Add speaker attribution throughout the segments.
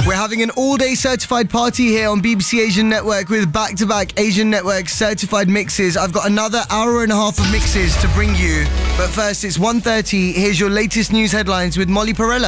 Speaker 1: We're having an all-day certified party here on BBC Asian Network with back-to-back Asian Network certified mixes. I've got another hour and a half of mixes to bring you. But first, it's 1:30. Here's your latest news headlines with Molly Perella.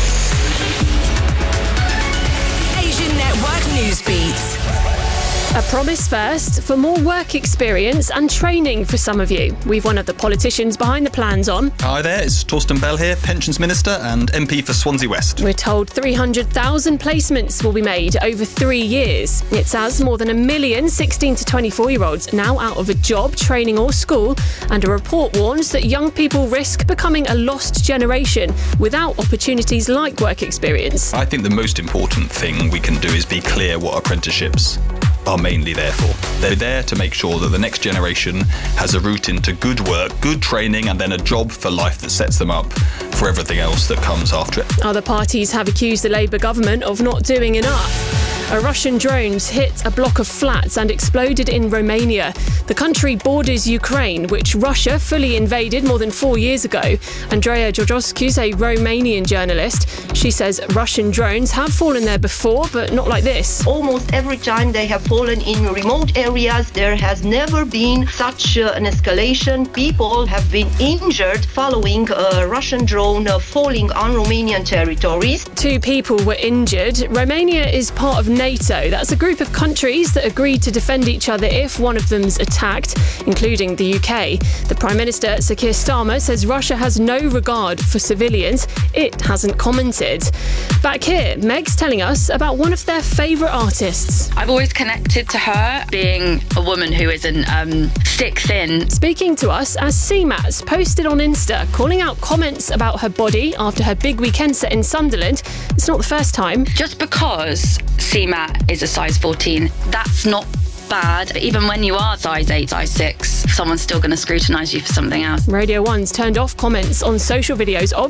Speaker 2: Asian Network Newsbeat.
Speaker 3: A promise first for more work experience and training for some of you. We've one of the politicians behind the plans on.
Speaker 4: Hi there, it's Torsten Bell here, Pensions Minister and MP for Swansea West.
Speaker 3: We're told 300,000 placements will be made over 3 years. It's as more than 1 million 16 to 24-year-olds now out of a job, training or school, and a report warns that young people risk becoming a lost generation without opportunities like work experience.
Speaker 4: I think the most important thing we can do is be clear what apprenticeships are mainly there for. They're there to make sure that the next generation has a route into good work, good training, and then a job for life that sets them up for everything else that comes after it.
Speaker 3: Other parties have accused the Labour government of not doing enough. A Russian drone hit a block of flats and exploded in Romania. The country borders Ukraine, which Russia fully invaded more than 4 years ago. Andreea Georgescu is a Romanian journalist. She says Russian drones have fallen there before, but not like this.
Speaker 5: Almost every time they have fallen in remote areas, there has never been such an escalation. People have been injured following a Russian drone falling on Romanian territories.
Speaker 3: 2 people were injured. Romania is part of NATO. That's a group of countries that agreed to defend each other if one of them's attacked, including the UK. The Prime Minister, Sir Keir Starmer, says Russia has no regard for civilians. It hasn't commented. Back here, Meg's telling us about one of their favourite artists.
Speaker 6: I've always connected to her, being a woman who isn't stick thin.
Speaker 3: Speaking to us as CMAT's posted on Insta, calling out comments about her body after her big weekend set in Sunderland. It's not the first time.
Speaker 6: Just because CMAT is a size 14, that's not bad. Even when you are size 8, size 6, someone's still going to scrutinise you for something else.
Speaker 3: Radio 1's turned off comments on social videos of